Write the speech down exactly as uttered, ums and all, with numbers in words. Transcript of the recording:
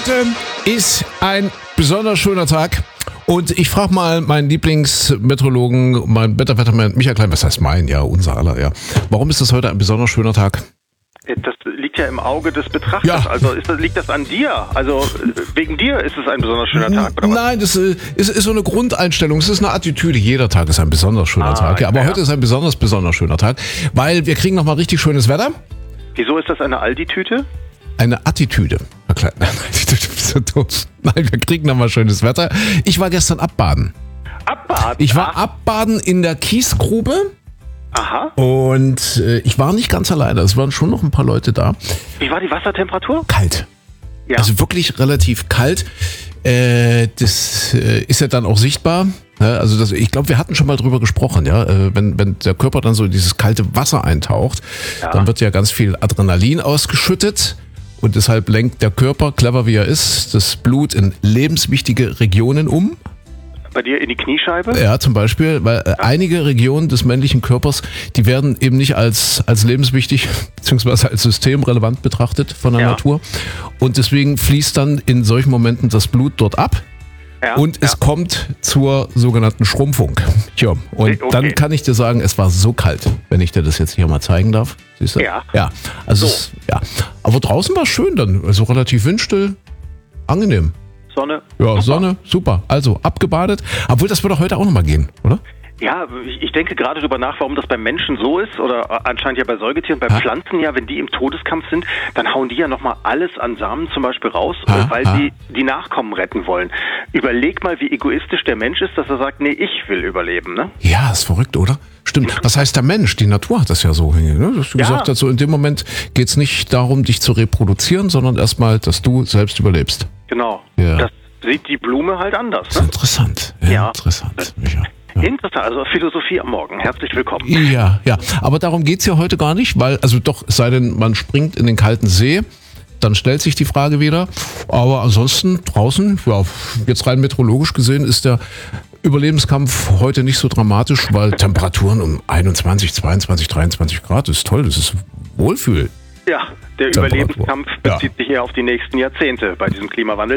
Heute ist ein besonders schöner Tag und ich frage mal meinen Lieblingsmeteorologen, meinen Wetterwettermann Michael Klein, was heißt mein, ja, unser aller, ja. Warum ist das heute ein besonders schöner Tag? Das liegt ja im Auge des Betrachters. Ja. Also ist das, liegt das an dir? Also wegen dir ist es ein besonders schöner Tag, oder was? Nein, das ist, ist so eine Grundeinstellung. Es ist eine Attitüde. Jeder Tag ist ein besonders schöner Ah, Tag. Ja, aber ja. heute ist ein besonders, besonders schöner Tag, weil wir kriegen nochmal richtig schönes Wetter. Wieso ist das eine Aldi-Tüte? Eine Attitüde. Herr Klein, nein, Attitüde, bist du doof. Nein, wir kriegen nochmal schönes Wetter. Ich war gestern abbaden. Abbaden? Ich war Ach, abbaden in der Kiesgrube. Aha. Und äh, ich war nicht ganz alleine, es waren schon noch ein paar Leute da. Wie war die Wassertemperatur? Kalt. Ja. Also wirklich relativ kalt. Äh, das äh, ist ja dann auch sichtbar. Ja, also das, ich glaube, wir hatten schon mal drüber gesprochen, ja. Äh, wenn, wenn der Körper dann so in dieses kalte Wasser eintaucht, Ja. dann wird ja ganz viel Adrenalin ausgeschüttet. Und deshalb lenkt der Körper, clever wie er ist, das Blut in lebenswichtige Regionen um. Bei dir in die Kniescheibe? Ja, zum Beispiel, weil äh, einige Regionen des männlichen Körpers, die werden eben nicht als, als lebenswichtig bzw. als systemrelevant betrachtet von der Ja. Natur. Und deswegen fließt dann in solchen Momenten das Blut dort ab. Ja. Und es ja. kommt zur sogenannten Schrumpfung. Tja, und Okay. dann kann ich dir sagen, es war so kalt, wenn ich dir das jetzt hier mal zeigen darf. Siehst du? Ja. Ja, also So. es, ja. Aber draußen war es schön dann, also relativ windstill, angenehm. Sonne? Ja, Super. Sonne, super. Also abgebadet. Obwohl, das würde heute auch nochmal gehen, oder? Ja, ich- ich denke gerade darüber nach, warum das beim Menschen so ist oder anscheinend ja bei Säugetieren, bei Ha? Pflanzen ja, wenn die im Todeskampf sind, dann hauen die ja nochmal alles an Samen zum Beispiel raus, Ha? äh, weil Ha? sie die Nachkommen retten wollen. Überleg mal, wie egoistisch der Mensch ist, dass er sagt, nee, ich will überleben, ne? Ja, ist verrückt, oder? Stimmt. Was heißt der Mensch? Die Natur hat das ja so, ne? Dass du Ja. gesagt hast, so in dem Moment geht es nicht darum, dich zu reproduzieren, sondern erstmal, dass du selbst überlebst. Genau. Ja. Das sieht die Blume halt anders, Das ist ne? interessant. Ja, Ja. Interessant, Micha. Ja. Interessant, also Philosophie am Morgen. Herzlich willkommen. Ja, ja. Aber darum geht's ja heute gar nicht, weil, also doch, es sei denn, man springt in den kalten See, dann stellt sich die Frage wieder. Aber ansonsten draußen, ja, jetzt rein meteorologisch gesehen, ist der Überlebenskampf heute nicht so dramatisch, weil Temperaturen um einundzwanzig, zweiundzwanzig, dreiundzwanzig Grad ist toll, das ist Wohlfühl. Ja, der Temperatur. Überlebenskampf Ja. bezieht sich eher auf die nächsten Jahrzehnte bei diesem Klimawandel.